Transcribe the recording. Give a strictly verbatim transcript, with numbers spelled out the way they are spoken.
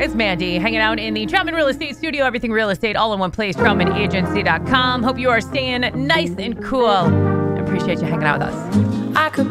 It's Mandy hanging out in the Troutman Real Estate Studio. Everything real estate all in one place. Troutman Agency dot com. Hope you are staying nice and cool. I appreciate you hanging out with us.